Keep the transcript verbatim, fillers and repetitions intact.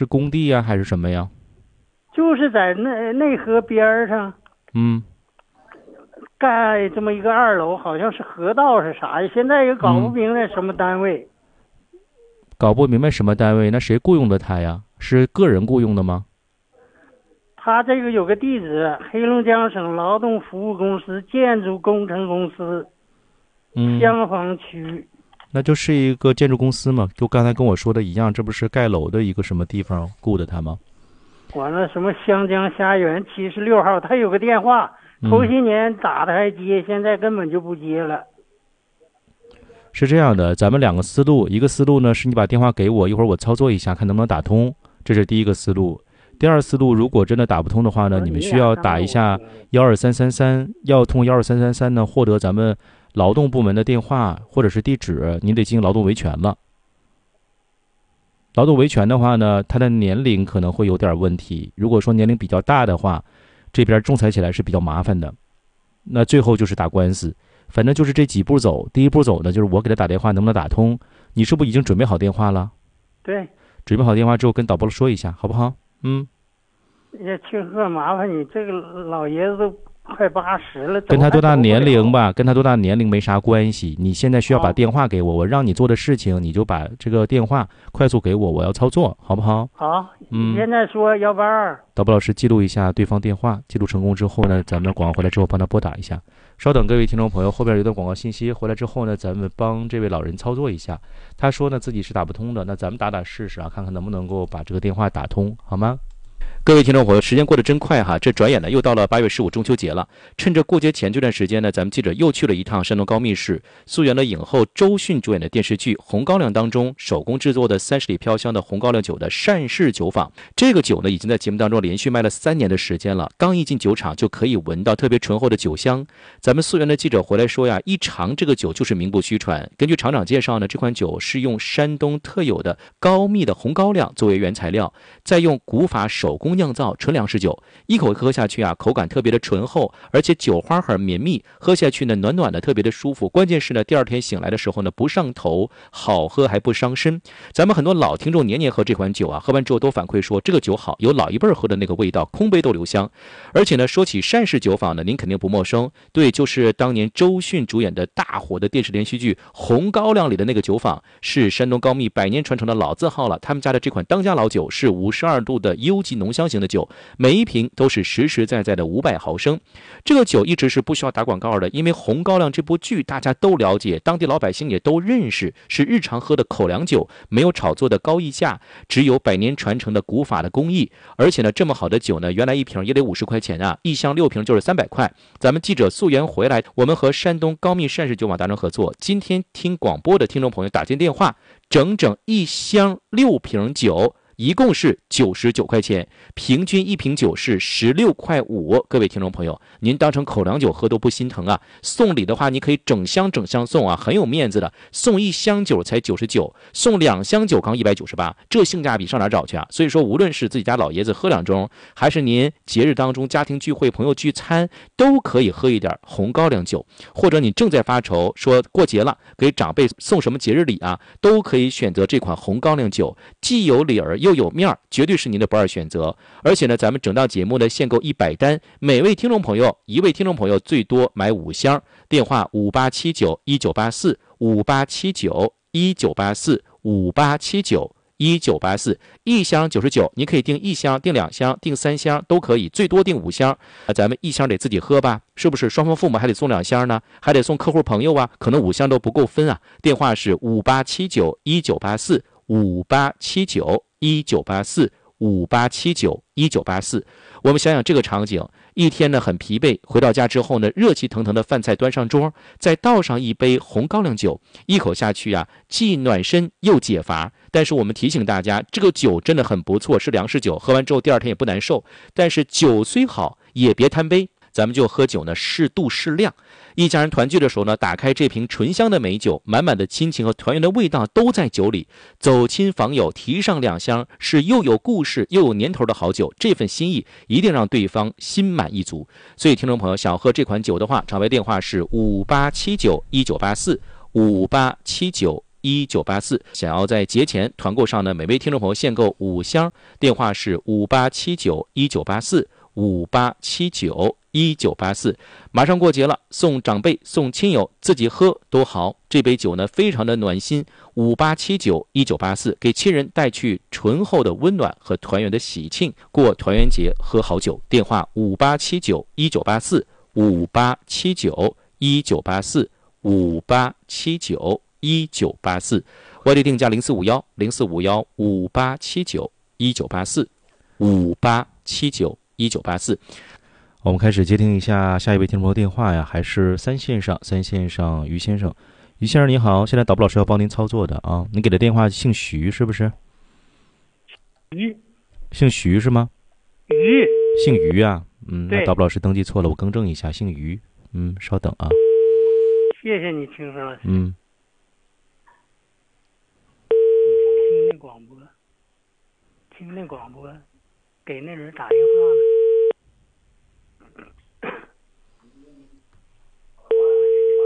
是工地呀，还是什么呀？ 就是在内内河边上， 嗯， 盖这么一个二楼，好像是河道是啥呀？现在也搞不明白什么单位。 嗯、搞不明白什么单位？那谁雇佣的他呀？是个人雇佣的吗？ 他这个有个地址，黑龙江省劳动服务公司建筑工程公司， 嗯， 香坊区。 那就是一个建筑公司嘛，就刚才跟我说的一样，这不是盖楼的一个什么地方雇的他吗？ 完了，什么湘江虾园七十六号，他有个电话，头些年打他还接，现在根本就不接了。 是这样的，咱们两个思路，一个思路呢是你把电话给我，一会儿我操作一下，看能不能打通，这是第一个思路。第二思路，如果真的打不通的话呢，你们需要打一下幺二三三三，要通幺二三三三呢，获得咱们劳动部门的电话或者是地址，你得进行劳动维权了。劳动维权的话呢，他的年龄可能会有点问题，如果说年龄比较大的话，这边仲裁起来是比较麻烦的。那最后就是打官司，反正就是这几步走。第一步走呢，就是我给他打电话能不能打通，你是不是已经准备好电话了？ 对， 准备好电话之后跟导播说一下，好不好？嗯。 也庆贺，麻烦你，这个老爷子都快八十了， 跟他多大年龄吧，跟他多大年龄没啥关系。你现在需要把电话给我，我让你做的事情，你就把这个电话快速给我，我要操作，好不好？ 好，嗯，现在说幺八二。 导播老师记录一下对方电话，记录成功之后呢，咱们广告回来之后帮他拨打一下。稍等，各位听众朋友，后边有段广告信息，回来之后呢，咱们帮这位老人操作一下。他说呢自己是打不通的，那咱们打打试试啊，看看能不能够把这个电话打通，好吗？各位听众朋友，时间过得真快哈！这转眼呢又到了八月十五中秋节了。趁着过节前这段时间呢，咱们记者又去了一趟山东高密市，溯源了影后周迅主演的电视剧《红高粱》当中手工制作的三十里飘香的红高粱酒的单氏酒坊。这个酒呢，已经在节目当中连续卖了三年的时间了。刚一进酒厂就可以闻到特别醇厚的酒香。咱们溯源的记者回来说呀，一尝这个酒就是名不虚传。根据厂长介绍呢，这款酒是用山东特有的高密的红高粱作为原材料，再用古法手工酿造纯粮食酒，一口喝下去啊，口感特别的醇厚，而且酒花很绵密，喝下去呢暖暖的，特别的舒服。关键是呢，第二天醒来的时候呢不上头，好喝还不伤身。咱们很多老听众年年喝这款酒啊，喝完之后都反馈说这个酒好，有老一辈喝的那个味道，空杯都留香。而且呢，说起单氏酒坊呢，您肯定不陌生，对，就是当年周迅主演的大火的电视连续剧《红高粱》里的那个酒坊，是山东高密百年传承的老字号了。他们家的这款当家老酒是五十二度的优级浓香型的酒，每一瓶都是实实在在的五百毫升。这个酒一直是不需要打广告的，因为《红高粱》这部剧大家都了解，当地老百姓也都认识，是日常喝的口粮酒，没有炒作的高溢价，只有百年传承的古法的工艺。而且呢，这么好的酒呢，原来一瓶也得五十块钱啊，一箱六瓶就是三百块。咱们记者溯源回来，我们和山东高密单氏酒坊达成合作，今天听广播的听众朋友打进电话，整整一箱六瓶酒，一共是九十九块钱，平均一瓶酒是十六块五。各位听众朋友，您当成口粮酒喝都不心疼啊！送礼的话，你可以整箱整箱送啊，很有面子的。送一箱酒才九十九，送两箱酒刚一百九十八，这性价比上哪找去啊？所以说，无论是自己家老爷子喝两盅，还是您节日当中家庭聚会、朋友聚餐，都可以喝一点红高粱酒。或者你正在发愁，说过节了，给长辈送什么节日礼啊，都可以选择这款红高粱酒，既有礼儿又有面，绝对是您的不二选择。而且呢，咱们整档节目呢限购一百单，每位听众朋友一位听众朋友最多买五箱。电话五八七九一九八四五八七九一九八四五八七九一九八四，一箱九十九，你可以订一箱、订两箱、订三箱都可以，最多订五箱。啊，咱们一箱得自己喝吧，是不是？双方父母还得送两箱呢，还得送客户朋友啊，可能五箱都不够分啊。电话是五八七九一九八四五八七九一九八四五八七九一九八四。我们想想这个场景，一天呢很疲惫，回到家之后呢，热气腾腾的饭菜端上桌，再倒上一杯红高粱酒，一口下去啊，既暖身又解乏。但是我们提醒大家，这个酒真的很不错，是粮食酒，喝完之后第二天也不难受。但是酒虽好，也别贪杯。咱们就喝酒呢，适度适量。一家人团聚的时候呢，打开这瓶醇香的美酒，满满的亲情和团圆的味道都在酒里。走亲访友，提上两箱，是又有故事又有年头的好酒。这份心意一定让对方心满意足。所以，听众朋友想喝这款酒的话，场外电话是五八七九一九八四五八七九一九八四。想要在节前团购上呢，每位听众朋友限购五箱，电话是五八七九一九八四，五八七九一九八四。马上过节了，送长辈送亲友，自己喝多好。这杯酒呢非常的暖心，五八七九一九八四，给亲人带去醇厚的温暖和团圆的喜庆，过团圆节喝好酒。电话五八七九一九八四，五八七九一九八四，五八七九一九八四。外地定价零四五幺零四五幺五八七九一九八四，五八七九一九八四。我们开始接听一下下一位听众朋友电话呀，还是三线上，三线上于先生。于先生你好，现在导播老师要帮您操作的啊，您给的电话姓徐是不是？ 于， 姓徐是吗？ 于， 姓于啊，嗯，那对导播老师登记错了，我更正一下，姓于，嗯，稍等啊， 谢谢你，青生老师。 嗯， 听那广播，听那广播，给那人打电话了。